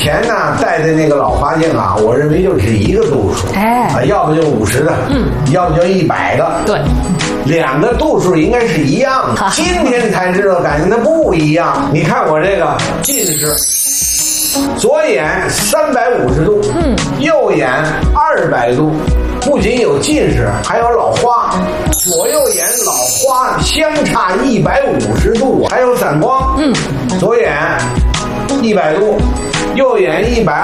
前呢戴的那个老花镜啊，我认为就是一个度数，要不就50的，要不就100的， 对， 两个度数应该是一样的。今天才知道，感觉它不一样。你看我这个近视，左眼350度，右眼200度，不仅有近视，还有老花。左右眼老花相差150度，还有散光。左眼100度，右眼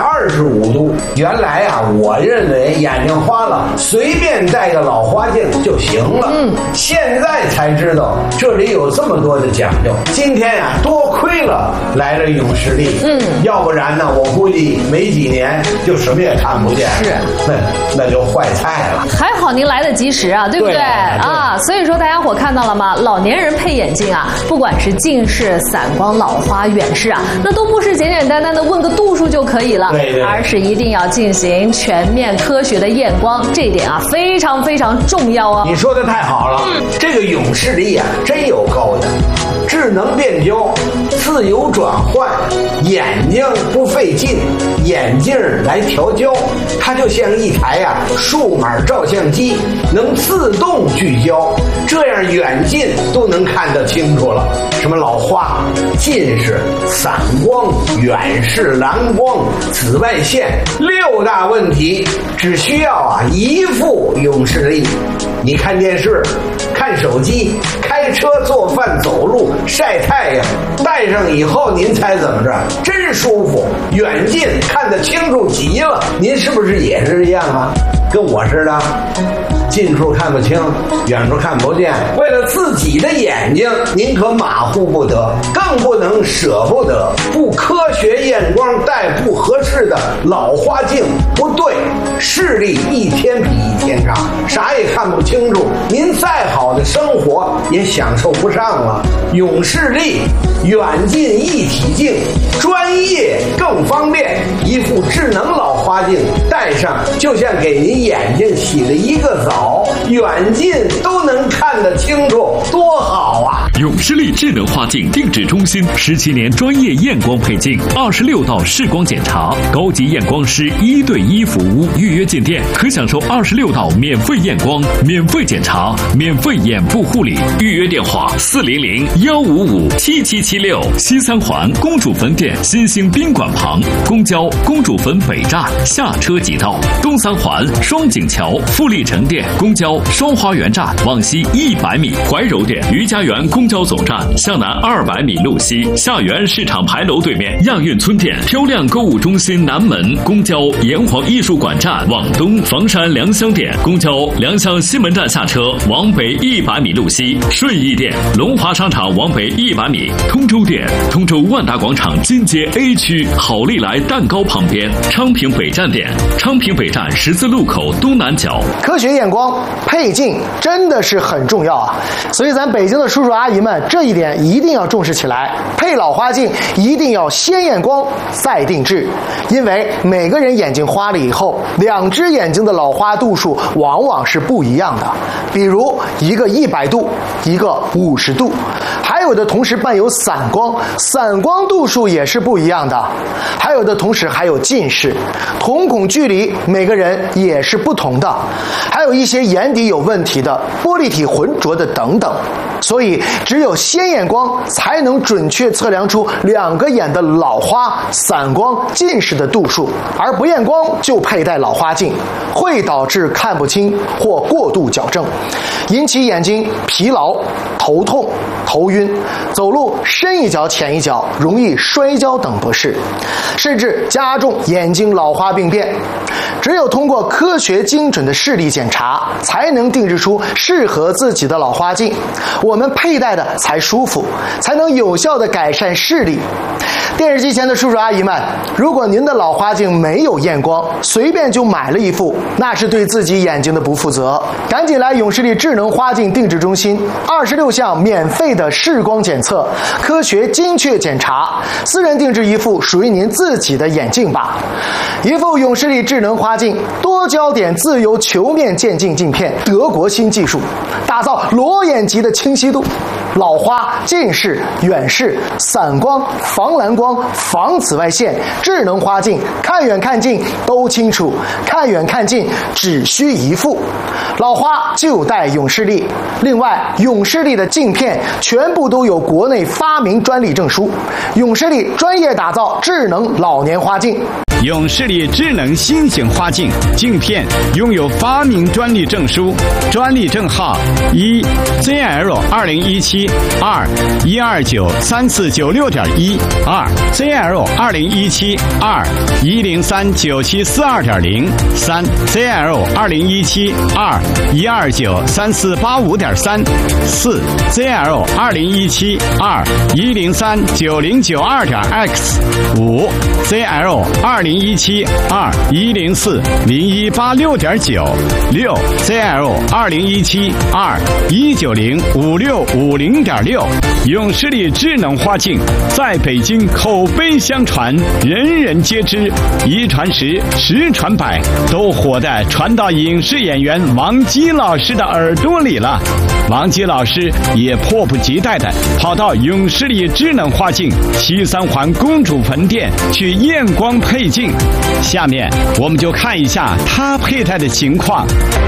125度。原来啊，我认为眼睛花了，随便戴个老花镜就行了。现在才知道这里有这么多的讲究。今天呀，多亏了来了永视力。要不然呢，我估计没几年就什么也看不见。是，那就坏菜了。 还好您来得及时啊，对不对？啊，所以说大家伙看到了吗？老年人配眼镜啊，不管是近视、散光、老花、远视啊，那都不是简简单单的问个度数就可以了，而是一定要进行全面科学的验光，这一点啊非常非常重要哦。 你说的太好了，这个永视力啊真有高的，智能变焦，自由转换，眼睛不费劲，眼镜来调焦，它就像一台数码照相机，能自动聚焦，这样远近都能看得清楚了。什么老花、近视、散光、远视、蓝光、紫外线6大问题，只需要一副永视力。你看电视、看手机、开车、做饭、走路、晒太阳，戴上以后您猜怎么着？真舒服，远近看得清楚极了。您是不是也是这样啊？跟我似的，近处看不清，远处看不见。为了自己的眼睛，您可马虎不得，更不能舍不得。不科学验光戴不合适的老花镜，不对，视力一天比一天差，啥也看不清楚，您再好的生活也享受不上了。永视力远近一体镜，专业更方便，一副智能老花镜戴上，就像给您眼睛洗了一个澡，远近都能看得清楚，多好啊！ 永视力智能花镜定制中心17年专业验光配镜，26道视光检查，高级验光师1对1服务，预约进店可享受26道免费验光、免费检查、免费眼部护理。预约电话400-155-7776，西三环公主坟店新兴宾馆旁，公交公主坟北站下车即到；东三环双井桥富力城店公交双花园站往西100米，怀柔店余家园公交总站向南200米路西，下园市场牌楼对面亚运村店漂亮购物中心南门公交炎黄艺术馆站往东，房山良乡店公交良乡西门站下车往北100米路西，顺义店龙华商场往北100米，通州店通州万达广场金街 A 区好利来蛋糕旁边，昌平北站店昌平北站十字路口东南角。 科学验光配镜真的是很重要啊，所以咱北京的叔叔阿姨们这一点一定要重视起来。配老花镜一定要先验光再定制，因为每个人眼睛花了以后，2只眼睛的老花度数往往是不一样的，比如一个100度，一个50度，还有的同时伴有散光，散光度数也是不一样的，还有的同时还有近视，瞳孔距离每个人也是不同的，还有一些眼底有问题的、玻璃体浑浊的等等。所以只有先验光才能准确测量出2个眼的老花、散光、近视的度数，而不验光就佩戴老花镜会导致看不清或过度矫正，引起眼睛疲劳、头痛、头晕，走路深一脚浅一脚，容易摔跤等不适，甚至加重眼睛老花病变。只有通过科学精准的视力检查，才能定制出适合自己的老花镜，我们佩戴的才舒服，才能有效的改善视力。电视机前的叔叔阿姨们，如果您的老花镜没有验光，随便就买了一副，那是对自己眼睛的不负责。赶紧来永视力智能花镜定制中心，26项免费的视光检测，科学精确检查，私人定制一副属于您自己的眼镜吧。一副永视力智能花镜，多焦点自由球面渐进镜片，德国新技术，打造裸眼级的清晰度。 老花、近视、远视、散光、防蓝光、防紫外线、智能花镜，看远看近都清楚，看远看近只需一副。老花就戴永视力。另外，永视力的镜片全部都有国内发明专利证书。永视力专业打造智能老年花镜。 永视力智能新型花镜镜片拥有发明专利证书，专利证号1 ZL2017 2 1293496.1 2 ZL2017 2 1039742.0 3 ZL2017 2 1293485.3 4 ZL2017 2 1039092.x 5 ZL2017 2 1040186.9 6 ZL2017 2 1905650.6。永视力智能花镜在北京口碑相传，人人皆知，一传十，十传百，都火的传到影视演员王姬老师的耳朵里了。王姬老师也迫不及待地跑到永视力智能花镜西三环公主坟店去验光配镜。下面我们就看一下他佩戴的情况。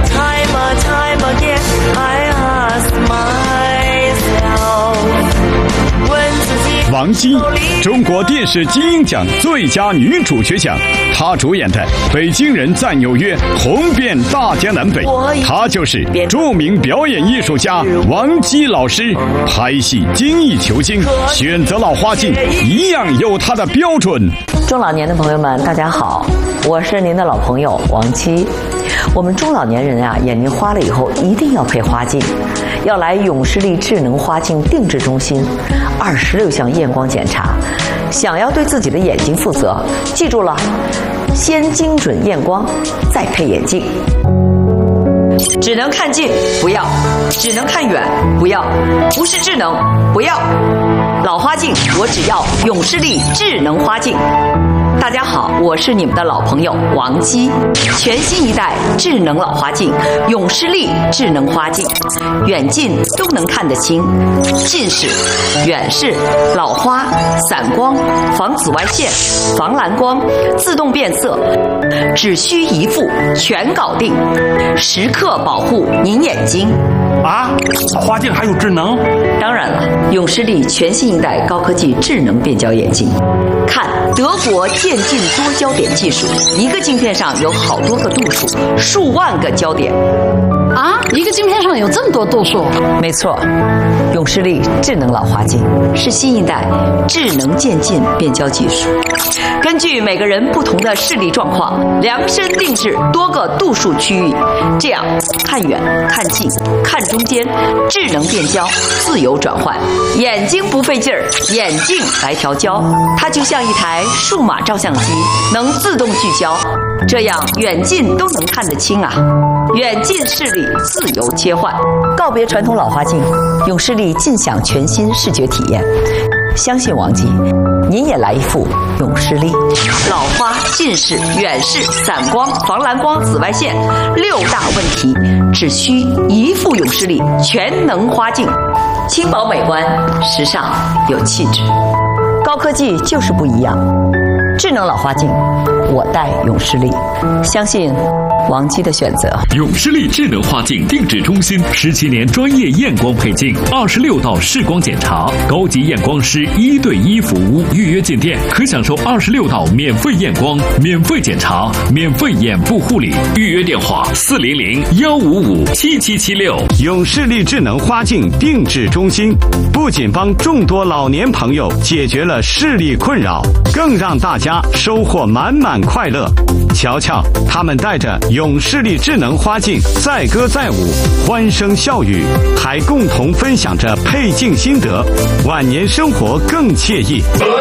王姬，中国电视金鹰奖最佳女主角奖，她主演的《北京人在纽约》红遍大江南北。她就是著名表演艺术家王姬老师，拍戏精益求精，选择老花镜一样有她的标准。 中老年的朋友们，大家好，我是您的老朋友王姬。我们中老年人啊，眼睛花了以后一定要配花镜，要来永视力智能花镜定制中心，26项验光检查。想要对自己的眼睛负责，记住了，先精准验光，再配眼镜。只能看近不要，只能看远不要，不是智能不要。老花镜我只要永视力智能花镜。大家好，我是你们的老朋友王姬。全新一代智能老花镜永视力智能花镜，远近都能看得清，近视、远视、老花、散光、防紫外线、防蓝光、自动变色，只需一副全搞定，时刻保护您眼睛。 啊，花镜还有智能？ 当然了，永视力全新一代高科技智能变焦眼镜，看德国渐进多焦点技术，一个镜片上有好多个度数，数万个焦点。 啊，一个镜片上有这么多度数？ 没错，永视力智能老花镜是新一代智能渐进变焦技术，根据每个人不同的视力状况，量身定制多个度数区域，这样看远、看近、看中间，智能变焦，自由转换，眼睛不费劲儿，眼镜来调焦，它就像一台数码照相机，能自动聚焦，这样远近都能看得清啊。远近视力自由切换，告别传统老花镜，永视力尽享全新视觉体验。相信王姬，您也来一副永视力。老花、近视、远视、散光、防蓝光、紫外线6大问题，只需一副永视力全能花镜，轻薄美观，时尚有气质。高科技就是不一样。智能老花镜，我戴永视力，相信王姬的选择。 永视力智能花镜定制中心17年专业验光配镜，26道视光检查，高级验光师1对1服务。预约进店可享受26道免费验光、免费检查、免费眼部护理。预约电话400-155-7776。 永视力智能花镜定制中心不仅帮众多老年朋友解决了视力困扰，更让大家收获满满快乐。瞧瞧，他们带着永视力智能花镜载歌载舞，欢声笑语，还共同分享着配镜心得，晚年生活更惬意。